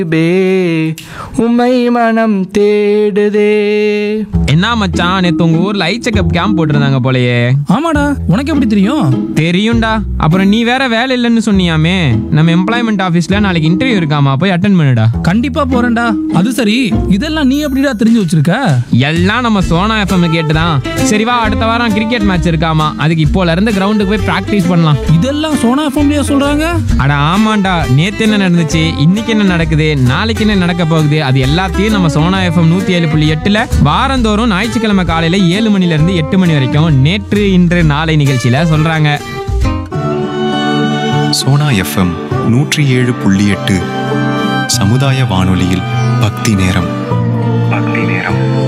பே உம்மை மனம் தேடுதே. என்ன மச்சான், நேத்து உங்க ஊர்ல ஐ செக்அப் கேம்ப் போட்டிருந்தாங்க போலயே. ஆமாடா, உனக்கு எப்படி தெரியும்? தெரியும்டா. அப்புறம் நீ வேற வேலை இல்லைன்னு சொன்னியாமே. நம்ம எம்ப்ளாய்மெண்ட் ஆஃபீஸ்ல நாளைக்கு இன்டர்வியூ இருக்காமா, போய் அட்டன் பண்ணுடா. கண்டிப்பா போறேன்டா. அது சரி, இதெல்லாம் நீ எப்படிடா தெரிஞ்சு வச்சிருக்க? எல்லாம் நம்ம சோனா எஃப்எம் கேட்டுதான். சரி வா, அடுத்த வாரம் கிரிக்கெட் மேட்ச் இருக்காமா, அதுக்கு இப்போல இருந்து கிரவுண்டுக்கு போய் பிராக்டிஸ் பண்ணலாம். இதெல்லாம் சோனா எஃப்எம்லயே சொல்றாங்க? அட ஆமாண்டா, நேத்து என்ன நடந்துச்சு, இன்னைக்கு என்ன நடக்குது, நாளைக்கு என்ன நடக்க போகுது, அது எல்லாத்தையும் நம்ம சோனா எஃப்எம் 107.8 வாரந்தோறும் ஞாயிற்றுக்கிழமை காலையில 7 மணில இருந்து 8 மணி வரைக்கும் நேற்று இன்று நாளை நிகழ்ச்சியில சொல்றாங்க. சோனா எஃப்எம் 107.8 சமுதாய வானொலியில் பக்தி நேரம்.